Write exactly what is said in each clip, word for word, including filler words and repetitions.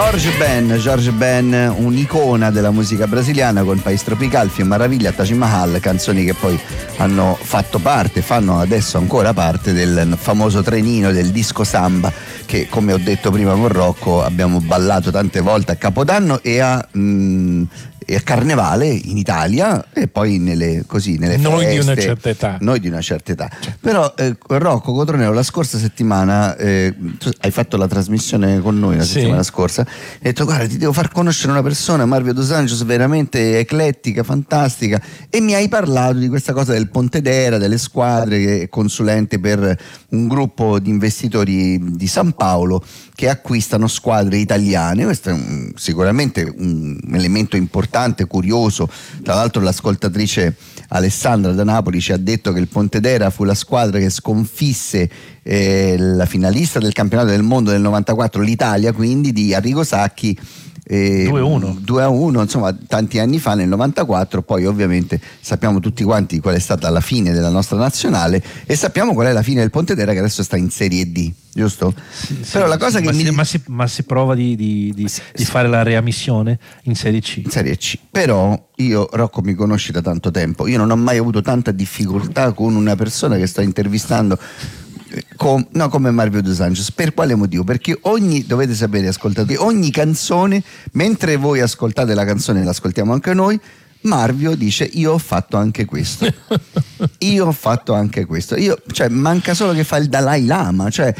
Jorge Ben, Jorge Ben, un'icona della musica brasiliana con País Tropical, Fio Maraviglia, Taj Mahal, canzoni che poi hanno fatto parte, fanno adesso ancora parte del famoso trenino del disco samba che, come ho detto prima con Rocco, abbiamo ballato tante volte a Capodanno e a, mh, e a Carnevale in Italia e poi nelle, così, nelle noi feste. Di una certa età. Noi di una certa età. Però eh, Rocco Cotroneo la scorsa settimana eh, tu hai fatto la trasmissione con noi la Sì. settimana scorsa, hai detto guarda ti devo far conoscere una persona, Marvio Dos Anjos, veramente eclettica, fantastica, e mi hai parlato di questa cosa del Pontedera, delle squadre, che è consulente per un gruppo di investitori di San Paolo che acquistano squadre italiane. Questo è un, sicuramente un elemento importante, curioso. Tra l'altro l'ascoltatrice Alessandra da Napoli ci ha detto che il Pontedera fu la squadra che sconfisse eh, la finalista del campionato del mondo del novantaquattro, l'Italia quindi di Arrigo Sacchi, eh, due a uno due a uno, insomma tanti anni fa, nel novantaquattro. Poi ovviamente sappiamo tutti quanti qual è stata la fine della nostra nazionale e sappiamo qual è la fine del Pontedera, che adesso sta in Serie D, giusto? Sì, Però sì, la cosa sì, che ma, mi si, ma, si, ma si prova di, di, di, sì, di sì. fare la reammissione in Serie C. in Serie C. Però io, Rocco, mi conosci da tanto tempo, io non ho mai avuto tanta difficoltà con una persona che sto intervistando Com, no, come Marvio Dos Anjos. Per quale motivo? Perché ogni, dovete sapere ascoltatori, ogni canzone, mentre voi ascoltate la canzone e l'ascoltiamo anche noi, Marvio dice io ho fatto anche questo, io ho fatto anche questo, io, cioè manca solo che fa il Dalai Lama, cioè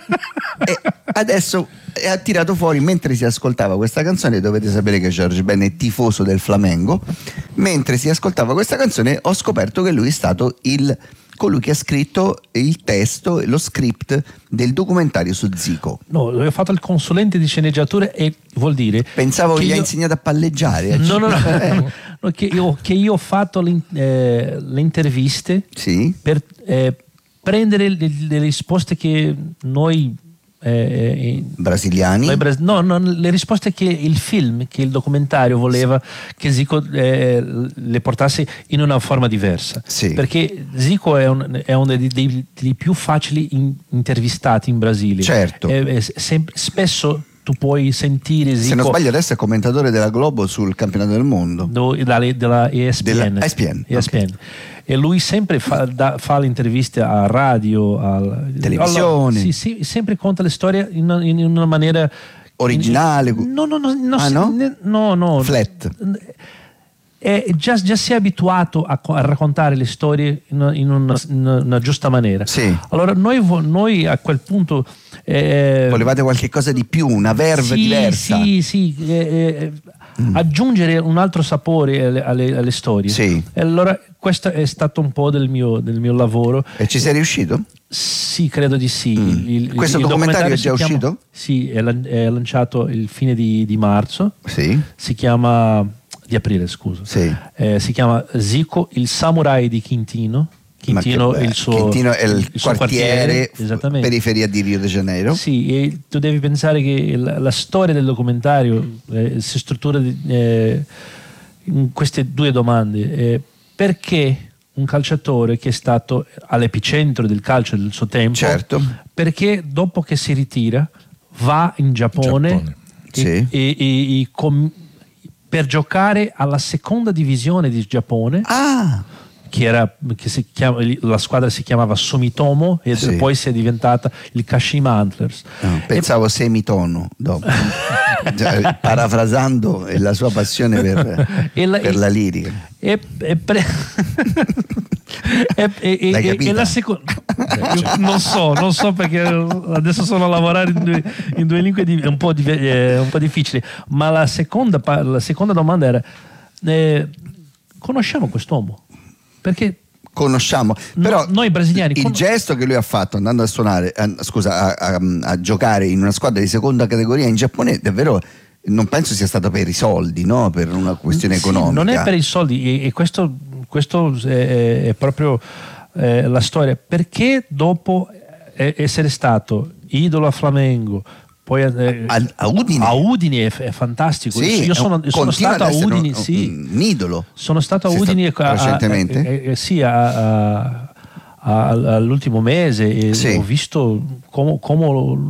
e adesso ha tirato fuori, mentre si ascoltava questa canzone, dovete sapere che Jorge Ben è tifoso del Flamengo, mentre si ascoltava questa canzone ho scoperto che lui è stato il colui che ha scritto il testo, lo script del documentario su Zico. No, ho fatto il consulente di sceneggiature e vuol dire pensavo che gli io... ha insegnato a palleggiare. No, no, no, no, no che, io, che io ho fatto le, eh, le interviste sì. per eh, prendere le, le risposte che noi eh, brasiliani noi, no, no, le risposte che il film, che il documentario voleva sì. che Zico eh, le portasse in una forma diversa, sì. perché Zico è, un, è uno dei, dei, dei più facili in, intervistati in Brasile, certo. è, è, sem- spesso tu puoi sentire Zico, se non sbaglio adesso è commentatore della Globo sul campionato del mondo do, della, della E S P N, della E S P N, E S P N. Okay. E lui sempre fa, da, fa le interviste a radio, a televisione, sì, sì, sempre conta le storie in una, in una maniera originale. In, no, no, no, no, ah, no? no, no, flat. È già, già si è abituato a, a raccontare le storie in una, in una, in una giusta maniera. Sì. Allora noi, noi a quel punto eh, volevate qualche cosa di più, una verve sì, diversa. Sì, sì, eh, mm. aggiungere un altro sapore alle, alle, alle storie. Sì. E allora questo è stato un po' del mio, del mio lavoro. E ci sei riuscito? Sì, credo di sì. Mm. Il, il, Questo il documentario, documentario è già chiama, uscito? Sì, è, è lanciato il fine di, di marzo. Sì. Si chiama di aprile, scusa. Sì. Eh, si chiama Zico, il samurai di Quintino. Quintino è il suo, Quintino è il, il quartiere, suo quartiere, periferia di Rio de Janeiro. Sì, e tu devi pensare che la, la storia del documentario eh, si struttura di, eh, in queste due domande. Eh, perché un calciatore che è stato all'epicentro del calcio del suo tempo, certo. perché dopo che si ritira va in Giappone, Giappone. E, sì. e, e, e com, per giocare alla seconda divisione di Giappone, ah. che era che si chiama, la squadra si chiamava Sumitomo e sì. poi si è diventata il Kashima Antlers. No, pensavo e... semitono dopo. Parafrasando la sua passione per, e la, per e, la lirica. E, e, pre... e, e, e, e la seconda non so, non so perché adesso sono a lavorare in due, in due lingue di, un, po di, eh, un po' difficili, ma la seconda, la seconda domanda era eh, conosciamo quest'uomo? Perché conosciamo, però no, noi brasiliani il con... gesto che lui ha fatto andando a suonare a, scusa a, a, a giocare in una squadra di seconda categoria in Giappone, davvero non penso sia stato per i soldi, no? Per una questione sì, economica. Non è per i soldi, e, e questo, questo è, è proprio eh, la storia, perché dopo essere stato idolo a Flamengo, poi eh, a, a Udine, a Udine è, è fantastico. Sì, io sono, sono stato a Udine, un, sì. un idolo. Sono stato a Sei Udine stato, a, recentemente? A, a, a, sì, a, a, all'ultimo mese e sì. ho visto come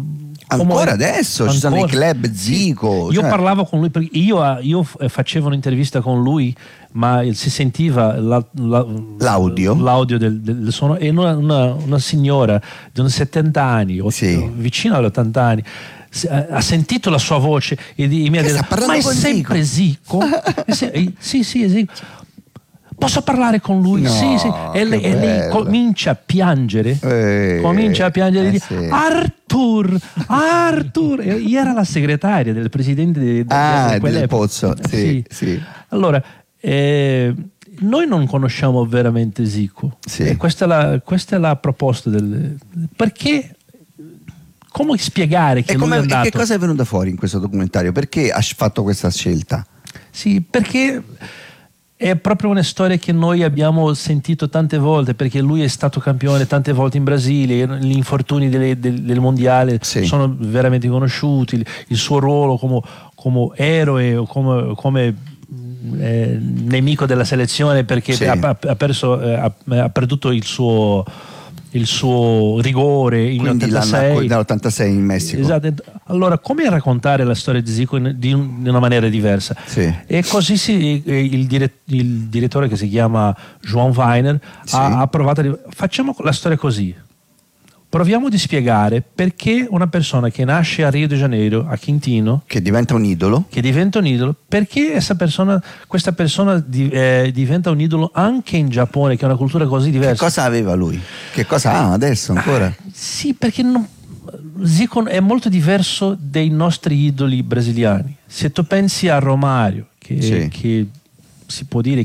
Ancora adesso ancora, ci sono i club Zico. Io cioè. parlavo con lui, perché io, io facevo un'intervista con lui, ma si sentiva la, la, l'audio, l'audio del, del suono, e una, una, una signora di unos settanta anni, sì. vicino agli ottanta anni, ha sentito la sua voce e mi ha detto: ma è sempre Zico? Sì, sì, è Zico. Posso parlare con lui? No, sì, sì. E, lei, e lei comincia a piangere, eh, comincia a piangere, eh, e sì. Arthur, Arthur. E era la segretaria del presidente di, ah, di del Pozzo. Sì, sì. Sì. Allora, eh, noi non conosciamo veramente Zico. Sì. E questa è la, questa è la proposta del, perché. Come spiegare che e lui come, è andato? E che cosa è venuto fuori in questo documentario? Perché ha fatto questa scelta? Sì, perché è proprio una storia che noi abbiamo sentito tante volte, perché lui è stato campione tante volte in Brasile, gli infortuni delle, del, del mondiale sì. sono veramente conosciuti, il, il suo ruolo come, come eroe o come, come eh, nemico della selezione, perché sì. ha, ha, perso, eh, ha, ha perduto il suo... il suo rigore in ottantasei. nell'ottantasei in Messico. Esatto. Allora, come raccontare la storia di Zico in, di, un, di una maniera diversa? Sì. E così si, il, dire, il direttore, che si chiama João Weiner, sì. ha, ha provato a, facciamo la storia così. Proviamo di spiegare perché una persona che nasce a Rio de Janeiro, a Quintino, che diventa un idolo, che diventa un idolo, perché questa persona, questa persona di, eh, diventa un idolo anche in Giappone, che è una cultura così diversa. Che cosa aveva lui? Che cosa ha adesso ancora? Ah, sì, perché non, Zico è molto diverso dei nostri idoli brasiliani. Se tu pensi a Romário, che, sì. che si può dire